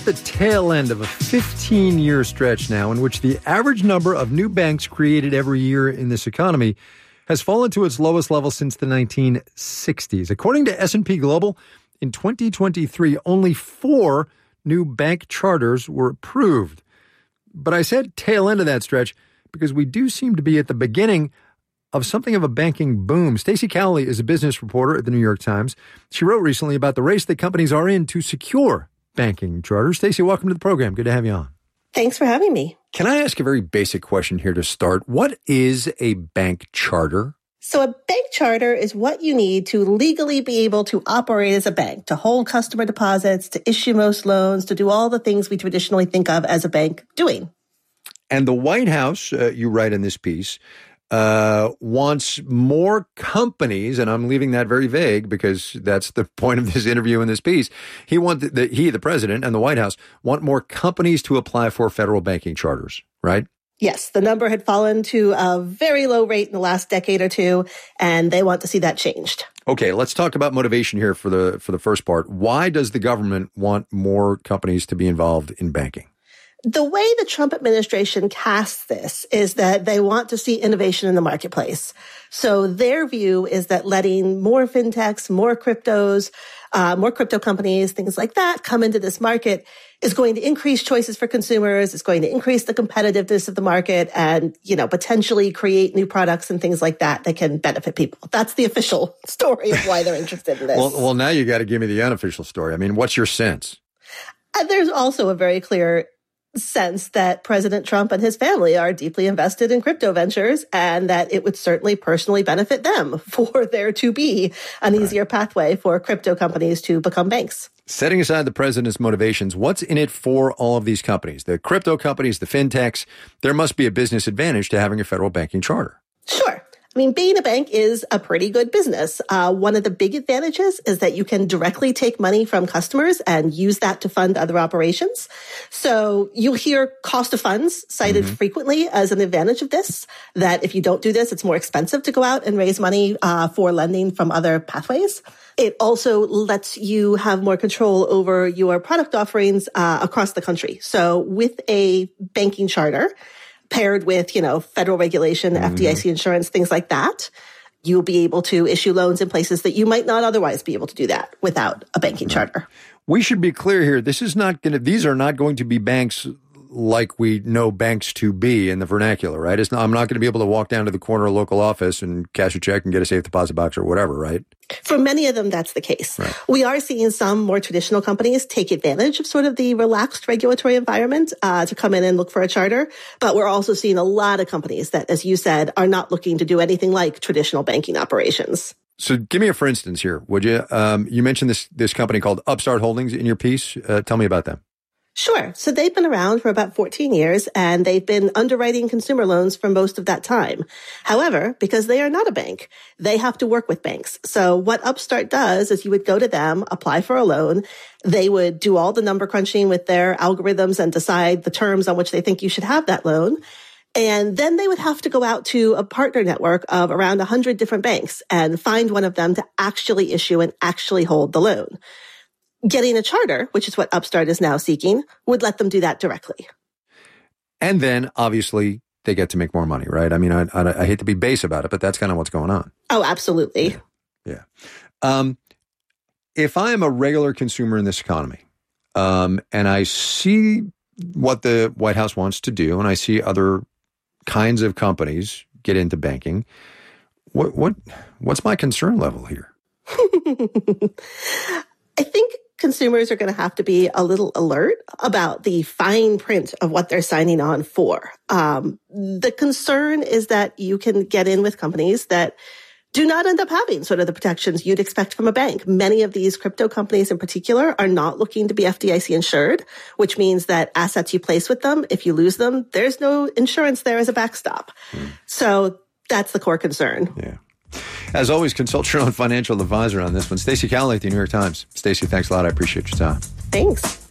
the tail end of a 15-year stretch now in which the average number of new banks created every year in this economy has fallen to its lowest level since the 1960s. According to S&P Global, in 2023, only 4 new bank charters were approved. But I said tail end of that stretch because we do seem to be at the beginning of something of a banking boom. Stacey Cowley is a business reporter at the New York Times. She wrote recently about the race that companies are in to secure banking charters. Stacey, welcome to the program. Good to have you on. Thanks for having me. Can I ask a very basic question here to start? What is a bank charter? So a bank charter is what you need to legally be able to operate as a bank, to hold customer deposits, to issue most loans, to do all the things we traditionally think of as a bank doing. And the White House, you write in this piece, wants more companies, and I'm leaving that very vague because that's the point of this interview in this piece. The president and the White House want more companies to apply for federal banking charters, right? Yes, the number had fallen to a very low rate in the last decade or two, and they want to see that changed. Okay, let's talk about motivation here for the first part. Why does the government want more companies to be involved in banking? The way the Trump administration casts this is that they want to see innovation in the marketplace. So their view is that letting more fintechs, more cryptos, more crypto companies, things like that come into this market is going to increase choices for consumers. It's going to increase the competitiveness of the market and, potentially create new products and things like that that can benefit people. That's the official story of why they're interested in this. Well, now you got to give me the unofficial story. I mean, what's your sense? There's also a very clear sense that President Trump and his family are deeply invested in crypto ventures and that it would certainly personally benefit them for there to be an easier pathway for crypto companies to become banks. Setting aside the president's motivations, what's in it for all of these companies? The crypto companies, the fintechs, there must be a business advantage to having a federal banking charter. Sure. I mean, being a bank is a pretty good business. One of the big advantages is that you can directly take money from customers and use that to fund other operations. So you'll hear cost of funds cited frequently as an advantage of this, that if you don't do this, it's more expensive to go out and raise money for lending from other pathways. It also lets you have more control over your product offerings across the country. So with a banking charter, paired with, federal regulation, FDIC insurance, things like that, you'll be able to issue loans in places that you might not otherwise be able to do that without a banking charter. We should be clear here. These are not going to be banks like we know banks to be in the vernacular, right? I'm not going to be able to walk down to the corner local office and cash a check and get a safe deposit box or whatever, right? For many of them, that's the case. Right. We are seeing some more traditional companies take advantage of sort of the relaxed regulatory environment to come in and look for a charter. But we're also seeing a lot of companies that, as you said, are not looking to do anything like traditional banking operations. So give me a for instance here, would you? You mentioned this company called Upstart Holdings in your piece. Tell me about them. Sure. So they've been around for about 14 years and they've been underwriting consumer loans for most of that time. However, because they are not a bank, they have to work with banks. So what Upstart does is you would go to them, apply for a loan. They would do all the number crunching with their algorithms and decide the terms on which they think you should have that loan. And then they would have to go out to a partner network of around 100 different banks and find one of them to actually issue and actually hold the loan. Getting a charter, which is what Upstart is now seeking, would let them do that directly. And then, obviously, they get to make more money, right? I mean, I hate to be base about it, but that's kind of what's going on. Oh, absolutely. Yeah. If I am a regular consumer in this economy, and I see what the White House wants to do, and I see other kinds of companies get into banking, what's my concern level here? I think consumers are going to have to be a little alert about the fine print of what they're signing on for. The concern is that you can get in with companies that do not end up having sort of the protections you'd expect from a bank. Many of these crypto companies in particular are not looking to be FDIC insured, which means that assets you place with them, if you lose them, there's no insurance there as a backstop. So that's the core concern. Yeah. As always, consult your own financial advisor on this one. Stacey Cowley at the New York Times. Stacey, thanks a lot. I appreciate your time. Thanks.